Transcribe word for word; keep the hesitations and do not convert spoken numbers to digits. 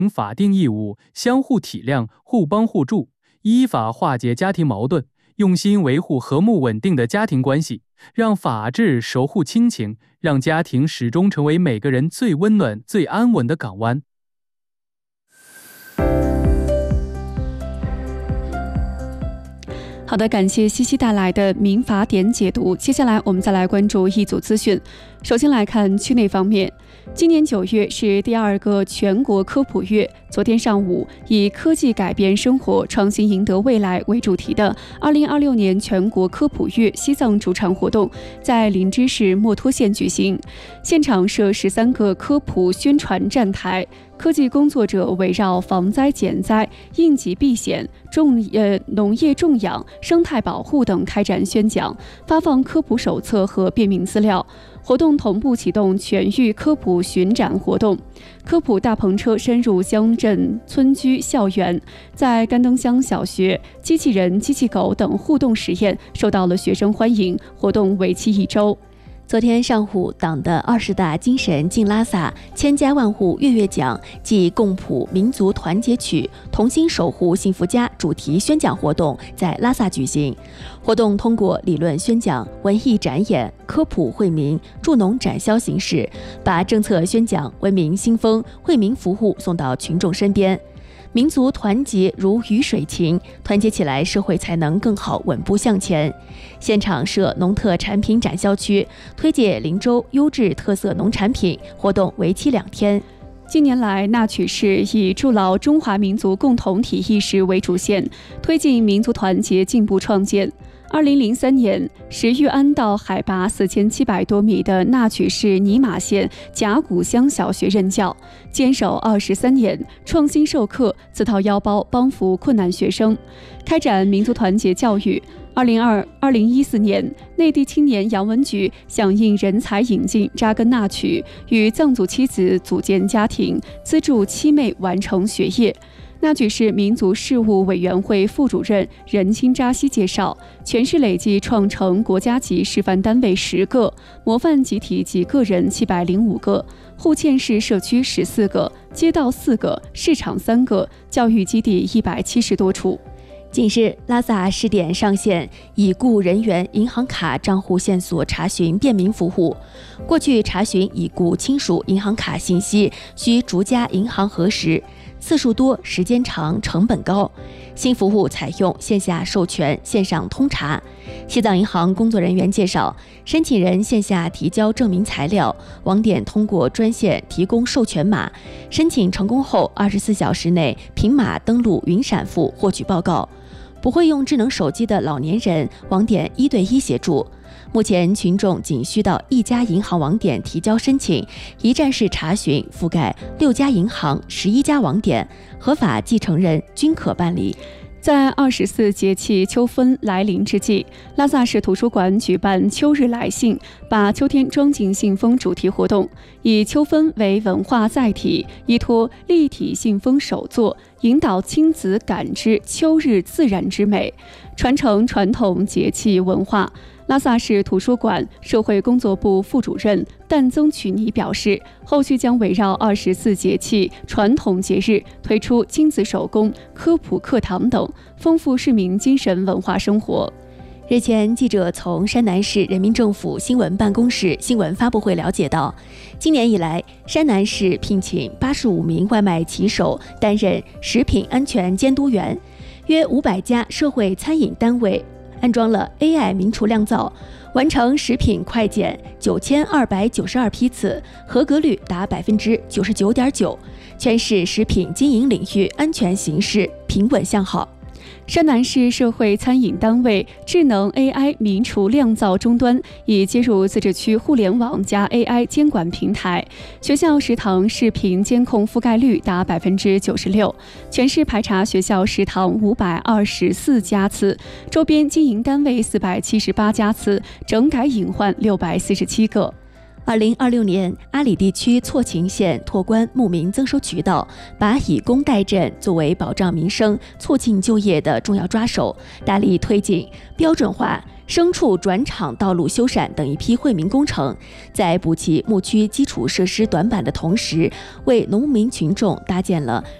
法定义务，相互体谅，互帮互助，依法化解家庭矛盾，用心维护和睦稳定的家庭关系，让法治守护亲情，让家庭始终成为每个人最温暖、最安稳的港湾。 好的，感谢西西带来的民法典解读。接下来我们再来关注一组资讯。首先来看区内方面，今年九月是第二个全国科普月。昨天上午，以科技改变生活，创新赢得未来为主题的二零二六年全国科普月西藏主场活动在林芝市墨脱县举行。现场设十三个科普宣传站台，科技工作者围绕防灾减灾、应急避险、种呃农业种养、生态保护等开展宣讲，发放科普手册和便民资料。活动同步启动全域科普巡展活动，科普大篷车深入乡镇村居校园，在甘登乡小学，机器人、机器狗等互动实验受到了学生欢迎。活动为期一周。 昨天上午，党的二十大精神进拉萨千家万户月月讲暨共谱民族团结曲同心守护幸福家主题宣讲活动在拉萨举行。活动通过理论宣讲、文艺展演、科普惠民、助农展销形式，把政策宣讲、文明新风、惠民服务送到群众身边。民族团结如鱼水情，团结起来，社会才能更好稳步向前。现场设农特产品展销区，推介林州优质特色农产品，活动为期两天。 近年来，那曲市以筑牢中华民族共同体意识为主线，推进民族团结进步创建。二零零三年，石玉安到海拔四千七百多米的那曲市尼玛县甲骨乡小学任教，坚守二十三年，创新授课，自掏腰包帮扶困难学生，开展民族团结教育。二零二二零一四年，内地青年杨文举响应人才引进，扎根那曲，与藏族妻子组建家庭，资助七妹完成学业。那曲市民族事务委员会副主任任钦扎西介绍，全市累计创成国家级示范单位十个，模范集体及个人七百零五个，户县市社区十四个，街道四个，市场三个，教育基地一百七十多处。 近日，拉萨试点上线已故人员银行卡账户线索查询便民服务。过去查询已故亲属银行卡信息需逐家银行核实，次数多、时间长、成本高。新服务采用线下授权、线上通查。西藏银行工作人员介绍，申请人线下提交证明材料，网点通过专线提供授权码，申请成功后二十四小时内凭码登录云闪付获取报告。不会用智能手机的老年人，网点一对一协助。目前群众仅需到一家银行网点提交申请，一站式查询覆盖六家银行、十一家网点，合法继承人均可办理。 在二十四节气秋分来临之际，拉萨市图书馆举办秋日来信，把秋天装进信封主题活动，以秋分为文化载体，依托立体信封手作，引导亲子感知秋日自然之美，传承传统节气文化。拉萨市图书馆社会工作部副主任但增曲尼表示，后续将围绕二十四节气传统节日推出亲子手工、科普课堂等，丰富市民精神文化生活。 日前，记者从山南市人民政府新闻办公室新闻发布会了解到，今年以来，山南市聘请八十五名外卖骑手担任食品安全监督员，约五百家社会餐饮单位安装了 A I 名厨酿造，完成食品快检九千二百九十二批次，合格率达百分之九十九点九，全市食品经营领域安全形势平稳向好。 山南市社会餐饮单位智能 A I 名厨酿造终端已接入自治区互联网加 A I 监管平台，学校食堂视频监控覆盖率达百分之九十六，全市排查学校食堂五百二十四家次，周边经营单位四百七十八家次，整改隐患六百四十七个。 二零二六年，阿里地区错勤县拓宽牧民增收渠道，把以工代赈作为保障民生、促进就业的重要抓手，大力推进标准化牲畜转场道路修缮等一批惠民工程，在补齐牧区基础设施短板的同时，为农民群众搭建了